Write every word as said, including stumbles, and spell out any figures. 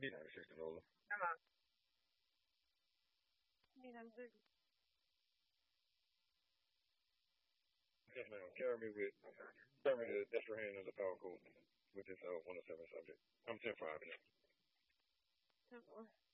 B ninety-six Canola. Come on. B ninety-six. Yes, ma'am. Carry me with carry me the extra hand as a power code with this uh one oh seven subject. I'm ten five now. Ten four.